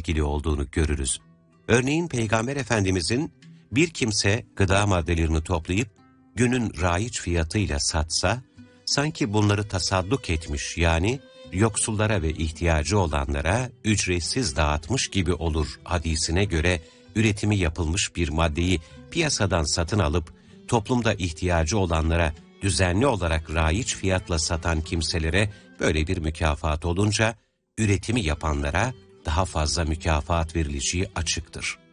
etkili olduğunu görürüz. Örneğin Peygamber Efendimizin bir kimse gıda maddelerini toplayıp günün raiç fiyatıyla satsa, sanki bunları tasadduk etmiş, yani yoksullara ve ihtiyacı olanlara ücretsiz dağıtmış gibi olur hadisine göre üretimi yapılmış bir maddeyi piyasadan satın alıp toplumda ihtiyacı olanlara düzenli olarak raiç fiyatla satan kimselere böyle bir mükafat olunca üretimi yapanlara daha fazla mükafat verileceği açıktır.